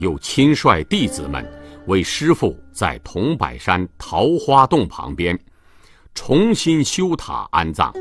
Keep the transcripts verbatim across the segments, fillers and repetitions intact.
又亲率弟子们为师父在桐柏山桃花洞旁边重新修塔安葬。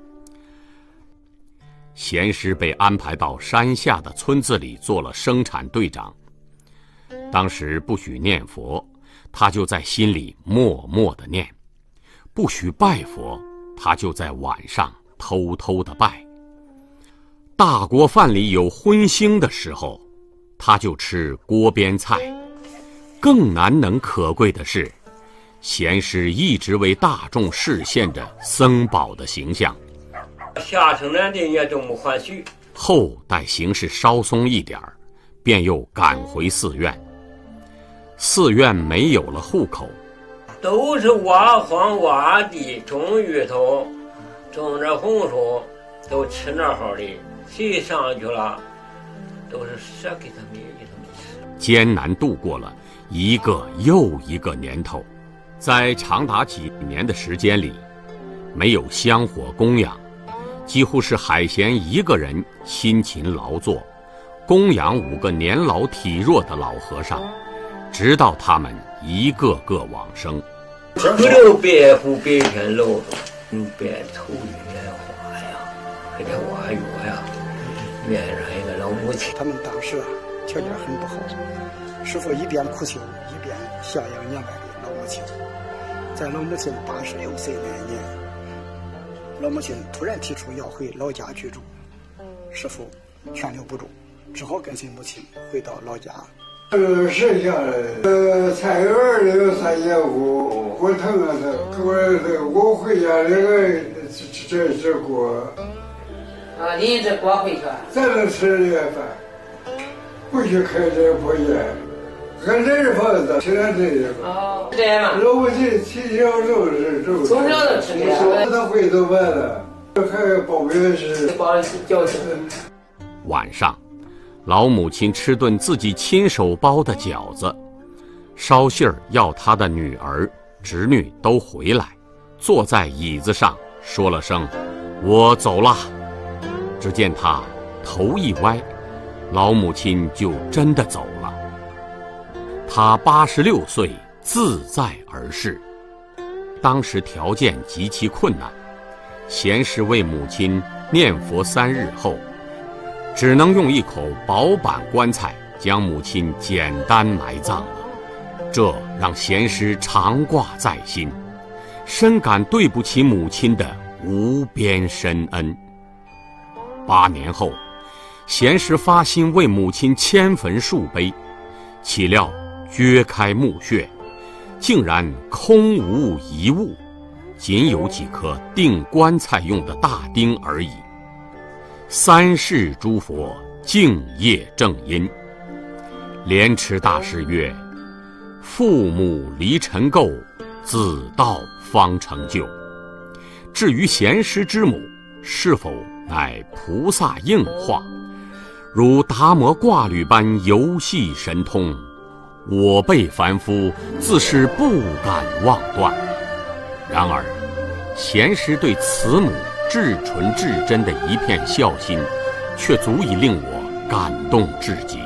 贤师被安排到山下的村子里做了生产队长。当时不许念佛，他就在心里默默地念；不许拜佛，他就在晚上偷偷地拜。大锅饭里有荤腥的时候，他就吃锅边菜。更难能可贵的是，贤师一直为大众示现着僧宝的形象。 下城南的也都没还许。 后待形势稍松一点儿，便又赶回寺院。寺院没有了户口， 都是挖荒挖地，种芋头，种着红薯，都吃那好的。谁上去了，都是舍给他们给他们吃。 艰难度过了一个又一个年头，在长达几年的时间里，没有香火供养，几乎是海贤一个人辛勤劳作，供养五个年老体弱的老和尚，直到他们一个个往生。 不留白虎白天露，用白头玉莲花呀，还得挖药呀，院上一个老母亲。 他们当时啊条件很不好，师父一边苦修，一边孝养年迈的老母亲。在老母亲八十六岁那年，老母亲突然提出要回老家居住，师父劝留不住，只好跟随母亲回到老家。 呃，剩下的呃菜园里有三间屋，火腾啊的，我这我回家这个这这锅。 啊，你这锅回去？ 咱能吃这饭，不许开这破烟，俺这是房子，现在这个。 哦，这样嘛。 老母亲从小就是这个。 从小就吃这个。 他回头完了，还包面是。 包饺子。 晚上，老母亲吃顿自己亲手包的饺子，捎信儿要她的女儿、侄女都回来，坐在椅子上说了声“我走了”。只见他头一歪，老母亲就真的走了。他八十六岁，自在而逝。当时条件极其困难，贤师为母亲念佛三日后，只能用一口薄板棺材将母亲简单埋葬了。这让贤师常挂在心，深感对不起母亲的无边深恩。八年后，贤师发心为母亲迁坟树碑，岂料掘开墓穴，竟然空无一物，仅有几颗钉棺材用的大钉而已。三世诸佛敬业正因。莲池大师曰：父母离尘垢，子道方成就。至于贤师之母是否乃菩萨应化，如达摩挂履般游戏神通，我辈凡夫自是不敢妄断。然而贤师对慈母至纯至真的一片孝心，却足以令我感动至极。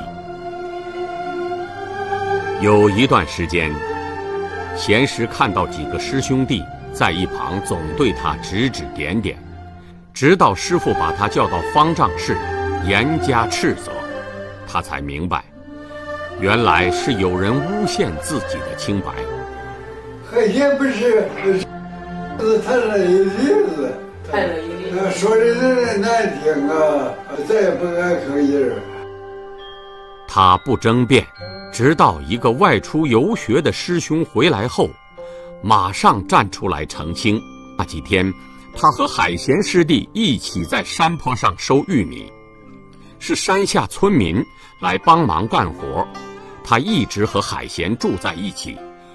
有一段时间，贤师看到几个师兄弟在一旁总对他指指点点，直到师父把他叫到方丈室严加斥责，他才明白，原来是有人诬陷自己的清白。 海贤不是是谈了一例子， 谈了一例子， 说的人难听啊，再也不敢吭音。 他不争辩，直到一个外出游学的师兄回来后，马上站出来澄清。那几天他和海贤师弟一起在山坡上收玉米，是山下村民来帮忙干活，他一直和海贤住在一起。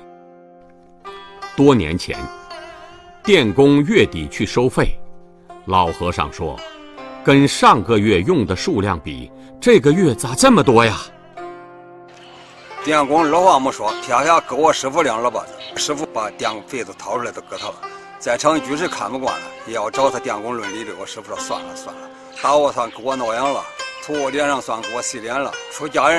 多年前，电工月底去收费，老和尚说，跟上个月用的数量比，这个月咋这么多呀？ 电工二话没说，撇下给我师傅两耳巴子，师傅把电费子掏出来都给他了。在场居士看不惯了，也要找他电工论理的。我师傅说算了算了，打我算给我挠痒了，吐我脸上算给我洗脸了，出家人